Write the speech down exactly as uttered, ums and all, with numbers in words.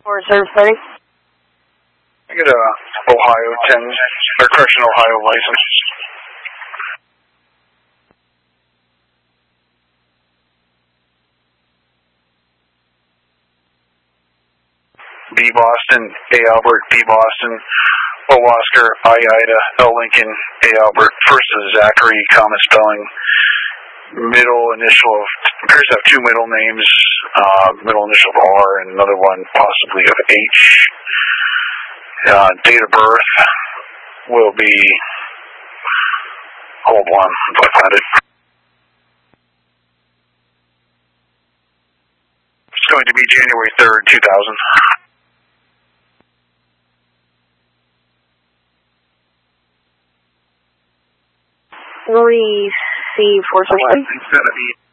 Forest Service thirty. I get a Ohio ten, or correction, Ohio license. B Boston, A Albert, B Boston, O Oscar, I Ida, L Lincoln, A Albert, first is Zachary, common spelling, middle initial of, appears to have two middle names, uh, middle initial of R and another one possibly of H. Uh, date of birth will be, hold on, if I find it. It's going to be January third, two thousand. Receive Forest Service. It's going to be